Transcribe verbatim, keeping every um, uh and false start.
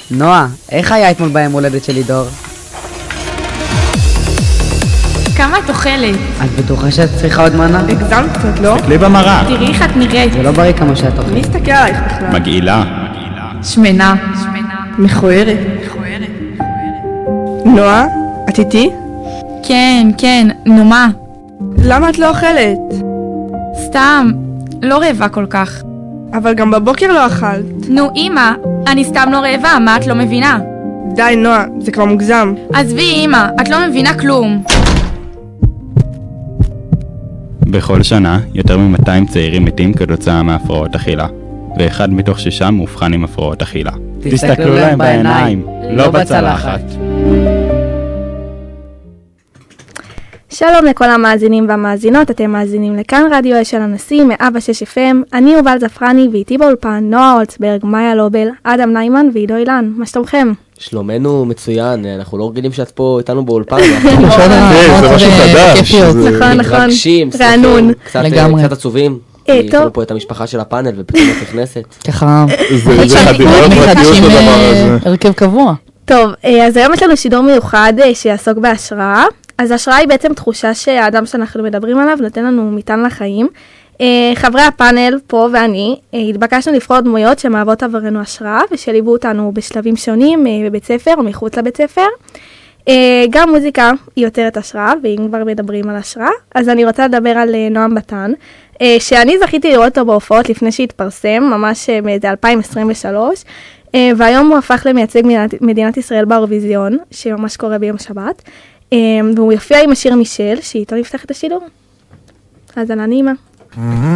נועה, איך היה אתמול ביום הולדת של לידור? כמה את אוכלת? את בטוחה שאת צריכה עוד מנה? הגזמת קצת, לא? תסתכלי במראה. תראי איך את נראית. זה לא בריא כמה שאת אוכלת. מי הסתכל עלייך בכלל? מגעילה. שמנה. מכוערת. נועה, את איתי? כן, כן, נו מה? למה את לא אוכלת? סתם, לא רעבה כל כך. אבל גם בבוקר לא אכלת. נו אמא, אני סתם לא רעבה, מה את לא מבינה? די נועה, זה כבר מוגזם. עזבי אמא, את לא מבינה כלום. בכל שנה, יותר מ-מאתיים צעירים מתים כתוצאה מהפרעות אכילה, ואחד מתוך שישה מאובחן עם הפרעות אכילה. תסתכלו להם בעיניים, לא בצלחת. שלום לכל המאזינים והמאזינות, אתם מאזינים לכאן רדיו אשל הנשיא, מאה ושש אף אם, אני יובל זפרני ואיתי באולפן נועה הולצברג, מאיה לובל, אדם ניימן ועידו אילן, מה שלומכם? שלומנו מצוין, אנחנו לא רגילים שאת פה איתנו באולפן. זה משהו חדש. נכון, נכון, מרגשים, רענון. קצת עצובים. טוב. יש לנו פה את המשפחה של הפאנל ופתאום את נכנסת. ככה, זה חדירה פרטיות לדבר הזה. הרכב קבוע. טוב, אז היום יש לנו שידור מיוחד שיעסוק בהשראה. אז השראה היא בעצם תחושה שהאדם שאנחנו מדברים עליו נותן לנו מטען לחיים. חברי הפאנל פה ואני התבקשנו לבחור דמויות שמהוות עברנו השראה ושליוו אותנו בשלבים שונים בבית ספר או מחוץ לבית ספר. גם מוזיקה היא יוצרת השראה, ואם כבר מדברים על השראה, אז אני רוצה לדבר על נועם בטן, שאני זכיתי לראות אותו בהופעות לפני שהתפרסם, ממש ב-אלפיים עשרים ושלוש, והיום הוא הפך למייצג מדינת ישראל באירוויזיון, שממש קורה ביום שבת, והוא יופיע עם השיר מישל, שאיתו נפתח את השידור. אז אני נעימה.